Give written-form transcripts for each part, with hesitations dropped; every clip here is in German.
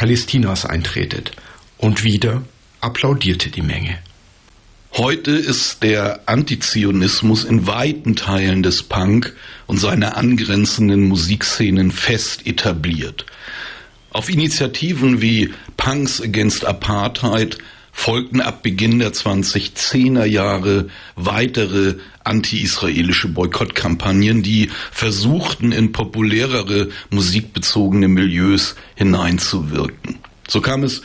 Palästinas eintretet. Und wieder applaudierte die Menge. Heute ist der Antizionismus in weiten Teilen des Punk und seiner angrenzenden Musikszenen fest etabliert. Auf Initiativen wie Punks Against Apartheid folgten ab Beginn der 2010er Jahre weitere anti-israelische Boykottkampagnen, die versuchten, in populärere musikbezogene Milieus hineinzuwirken. So kam es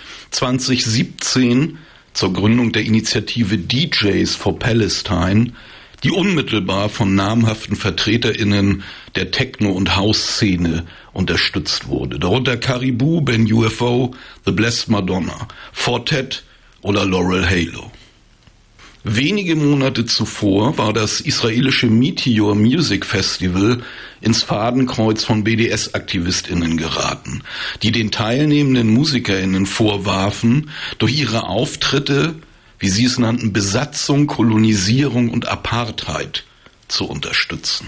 2017 zur Gründung der Initiative DJs for Palestine, die unmittelbar von namhaften VertreterInnen der Techno- und House-Szene unterstützt wurde. Darunter Caribou, Ben UFO, The Blessed Madonna, Fortet oder Laurel Halo. Wenige Monate zuvor war das israelische Meteor Music Festival ins Fadenkreuz von BDS-AktivistInnen geraten, die den teilnehmenden MusikerInnen vorwarfen, durch ihre Auftritte, wie sie es nannten, Besatzung, Kolonisierung und Apartheid zu unterstützen.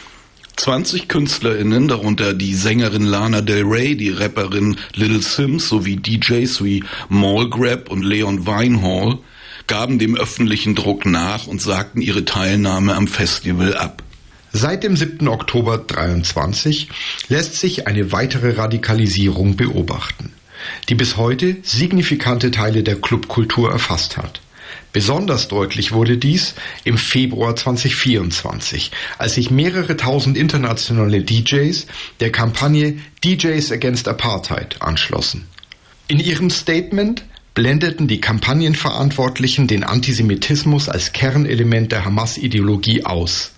20 KünstlerInnen, darunter die Sängerin Lana Del Rey, die Rapperin Little Sims sowie DJs wie Mallgrab und Leon Weinhall, gaben dem öffentlichen Druck nach und sagten ihre Teilnahme am Festival ab. Seit dem 7. Oktober 2023 lässt sich eine weitere Radikalisierung beobachten, die bis heute signifikante Teile der Clubkultur erfasst hat. Besonders deutlich wurde dies im Februar 2024, als sich mehrere tausend internationale DJs der Kampagne DJs Against Apartheid anschlossen. In ihrem Statement blendeten die Kampagnenverantwortlichen den Antisemitismus als Kernelement der Hamas-Ideologie aus,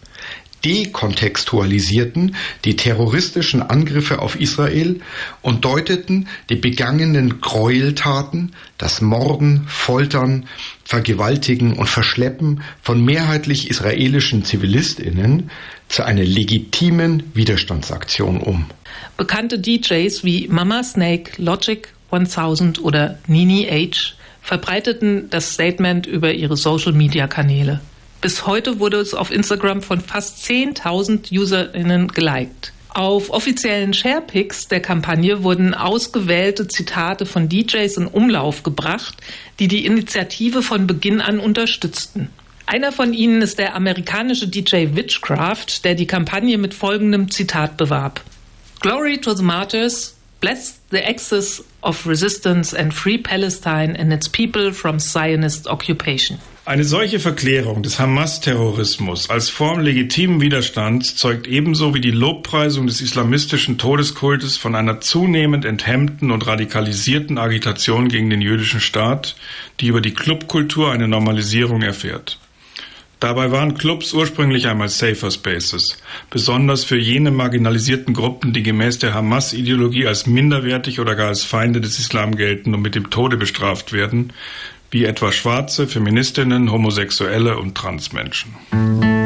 dekontextualisierten die terroristischen Angriffe auf Israel und deuteten die begangenen Gräueltaten, das Morden, Foltern, Vergewaltigen und Verschleppen von mehrheitlich israelischen ZivilistInnen zu einer legitimen Widerstandsaktion um. Bekannte DJs wie Mama Snake, Logic 1000 oder Nini H. verbreiteten das Statement über ihre Social-Media-Kanäle. Bis heute wurde es auf Instagram von fast 10.000 UserInnen geliked. Auf offiziellen Sharepics der Kampagne wurden ausgewählte Zitate von DJs in Umlauf gebracht, die die Initiative von Beginn an unterstützten. Einer von ihnen ist der amerikanische DJ Witchcraft, der die Kampagne mit folgendem Zitat bewarb: Glory to the martyrs, bless the axis of resistance and free Palestine and its people from Zionist occupation. Eine solche Verklärung des Hamas-Terrorismus als Form legitimen Widerstands zeugt ebenso wie die Lobpreisung des islamistischen Todeskultes von einer zunehmend enthemmten und radikalisierten Agitation gegen den jüdischen Staat, die über die Clubkultur eine Normalisierung erfährt. Dabei waren Clubs ursprünglich einmal Safer Spaces, besonders für jene marginalisierten Gruppen, die gemäß der Hamas-Ideologie als minderwertig oder gar als Feinde des Islam gelten und mit dem Tode bestraft werden, wie etwa Schwarze, Feministinnen, Homosexuelle und Transmenschen.